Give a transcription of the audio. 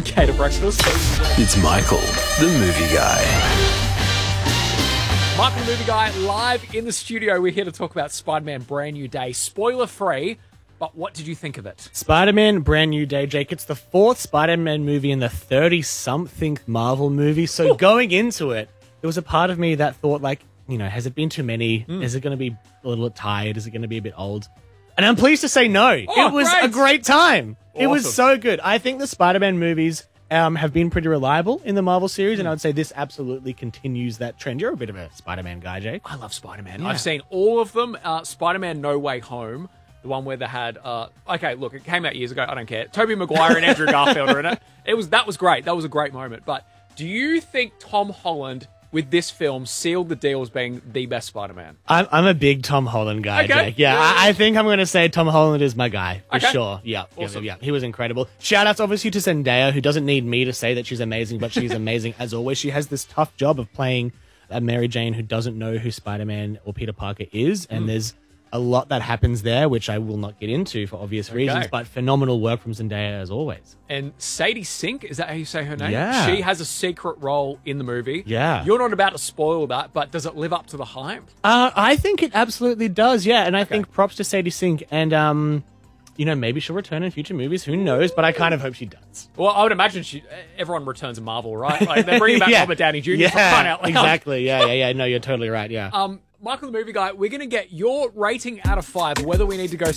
Okay, to breakfast. It's Michael, the movie guy. Michael, the movie guy, live in the studio. We're here to talk about Spider-Man Brand New Day. Spoiler-free, but what did you think of it? Spider-Man Brand New Day, Jake. It's the fourth Spider-Man movie in the 30-something Marvel movie. So going into it, there was a part of me that thought, like, you know, has it been too many? Is it going to be a little tired? Is it going to be a bit old? And I'm pleased to say no. It was a great time. It was so good. I think the Spider-Man movies have been pretty reliable in the Marvel series, and I would say this absolutely continues that trend. You're a bit of a Spider-Man guy, Jake. I love Spider-Man. Yeah. I've seen all of them. Spider-Man No Way Home, the one where they had... okay, look, it came out years ago. I don't care. Tobey Maguire and Andrew Garfield are in it. That was great. That was a great moment. But do you think Tom Holland, with this film, sealed the deal as being the best Spider-Man? I'm a big Tom Holland guy, Jake. Yeah, I think I'm going to say Tom Holland is my guy, for sure. Yeah, awesome. Yeah, he was incredible. Shout outs, obviously, to Zendaya, who doesn't need me to say that she's amazing, but she's amazing as always. She has this tough job of playing a Mary Jane who doesn't know who Spider-Man or Peter Parker is, and there's a lot that happens there, which I will not get into for obvious reasons, but phenomenal work from Zendaya as always. And Sadie Sink, is that how you say her name? Yeah. She has a secret role in the movie. Yeah. You're not about to spoil that, but does it live up to the hype? I think it absolutely does, yeah. And I think props to Sadie Sink. And, you know, maybe she'll return in future movies. Who knows? But I kind of hope she does. Well, I would imagine everyone returns in Marvel, right? Like, they're bringing back Robert Downey Jr. for crying out loud. Exactly. Yeah. No, you're totally right, yeah. Michael the Movie Guy, we're going to get your rating out of 5, whether we need to go